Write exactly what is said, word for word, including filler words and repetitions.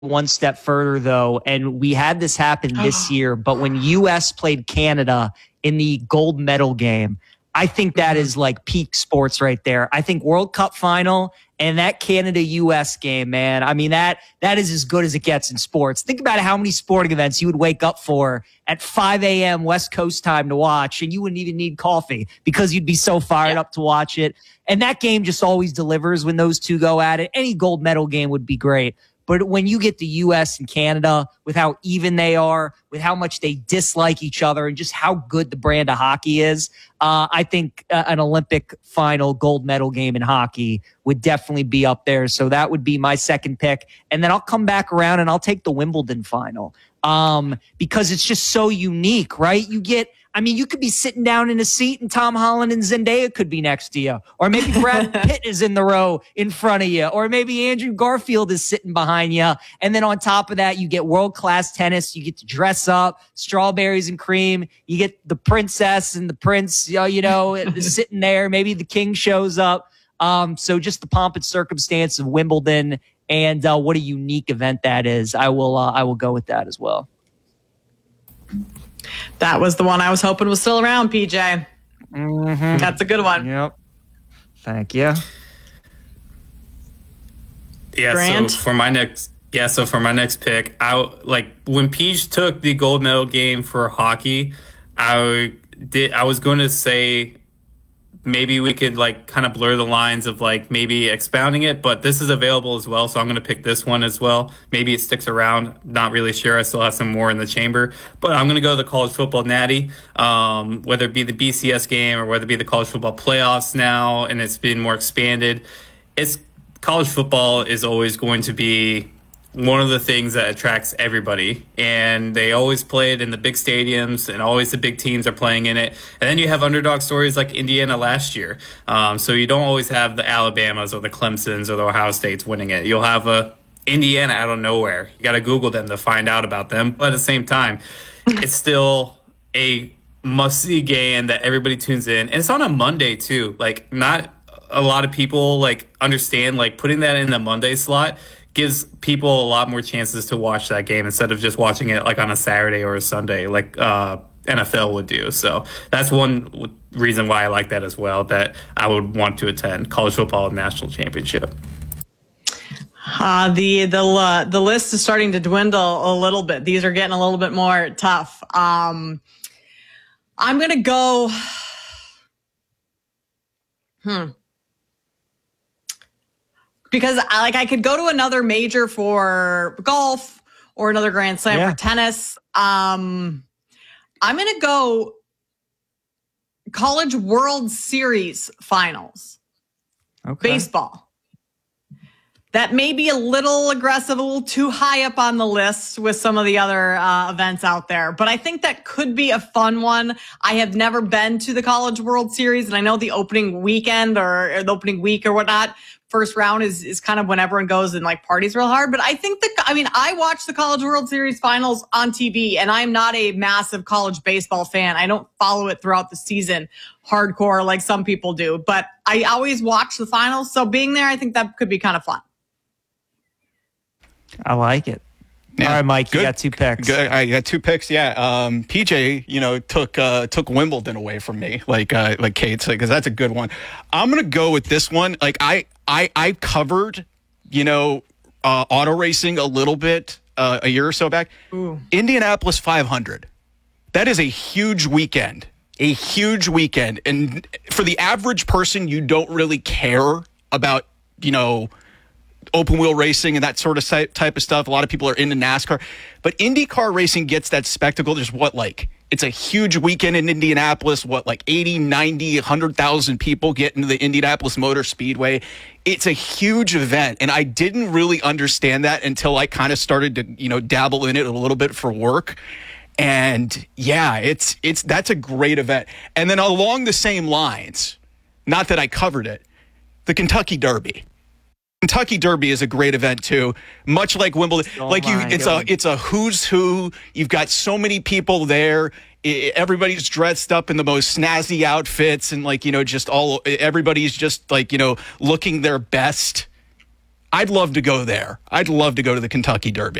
one step further, though, and we had this happen this year, but when U S played Canada in the gold medal game, I think that is like peak sports right there. I think World Cup final and that Canada U S game, man. I mean, that that is as good as it gets in sports. Think about how many sporting events you would wake up for at five a.m. West Coast time to watch, and you wouldn't even need coffee because you'd be so fired yeah. up to watch it. And that game just always delivers when those two go at it. Any gold medal game would be great. But when you get the U S and Canada, with how even they are, with how much they dislike each other, and just how good the brand of hockey is, uh, I think uh, an Olympic final gold medal game in hockey would definitely be up there. So that would be my second pick. And then I'll come back around and I'll take the Wimbledon final um, because it's just so unique, right? You get... I mean, you could be sitting down in a seat and Tom Holland and Zendaya could be next to you. Or maybe Brad Pitt is in the row in front of you. Or maybe Andrew Garfield is sitting behind you. And then on top of that, you get world-class tennis. You get to dress up, strawberries and cream. You get the princess and the prince, you know, sitting there. Maybe the king shows up. Um, so just the pomp and circumstance of Wimbledon and uh, what a unique event that is. I will, uh, I will go with that as well. That was the one I was hoping was still around, P J. Mm-hmm. That's a good one. Yep. Thank you. Yeah. Grant? So for my next, yeah. So for my next pick, I like when Peach took the gold medal game for hockey. I did. I was going to say maybe we could like kind of blur the lines of like maybe expounding it, but this is available as well. So I'm going to pick this one as well. Maybe it sticks around. Not really sure. I still have some more in the chamber, but I'm going to go to the college football natty, um, whether it be the B C S game or whether it be the college football playoffs now, and it's been more expanded. It's college football is always going to be one of the things that attracts everybody, and they always play it in the big stadiums, and always the big teams are playing in it. And then you have underdog stories like Indiana last year. Um, so you don't always have the Alabamas or the Clemsons or the Ohio States winning it. You'll have a Indiana out of nowhere. You got to Google them to find out about them. But at the same time, it's still a must-see game that everybody tunes in. And it's on a Monday too. Like, not a lot of people like understand like putting that in the Monday slot gives people a lot more chances to watch that game instead of just watching it like on a Saturday or a Sunday like uh, N F L would do. So that's one reason why I like that as well, that I would want to attend college football national championship. Uh, the the uh, the list is starting to dwindle a little bit. These are getting a little bit more tough. Um, I'm going to go... Hmm. Because I, like I could go to another major for golf or another Grand Slam yeah. for tennis. Um, I'm going to go College World Series finals. Okay. Baseball. That may be a little aggressive, a little too high up on the list with some of the other uh, events out there. But I think that could be a fun one. I have never been to the College World Series, and I know the opening weekend or, or the opening week or whatnot, first round is, is kind of when everyone goes and like parties real hard. But I think that, I mean, I watch the College World Series finals on T V, and I'm not a massive college baseball fan. I don't follow it throughout the season hardcore like some people do, but I always watch the finals. So being there, I think that could be kind of fun. I like it. Yeah. All right, Mike, Good. You got two picks. Good. I got two picks. Yeah. Um, P J, you know, took uh, took Wimbledon away from me, like uh, like Kate said, because that's a good one. I'm gonna go with this one. Like I I I covered, you know, uh, auto racing a little bit uh, a year or so back. Ooh. Indianapolis five hundred. That is a huge weekend. A huge weekend, and for the average person, you don't really care about, you know, open wheel racing and that sort of type of stuff. A lot of people are into NASCAR, but IndyCar racing gets that spectacle. There's what, like, it's a huge weekend in Indianapolis. What, like eighty, ninety, one hundred thousand people get into the Indianapolis Motor Speedway. It's a huge event. And I didn't really understand that until I kind of started to, you know, dabble in it a little bit for work. And yeah, it's, it's, that's a great event. And then along the same lines, not that I covered it, the Kentucky Derby. Kentucky Derby is a great event too, much like Wimbledon. Oh like you, it's God. a it's a who's who. You've got so many people there. It, everybody's dressed up in the most snazzy outfits, and like, you know, just all everybody's just like, you know, looking their best. I'd love to go there. I'd love to go to the Kentucky Derby.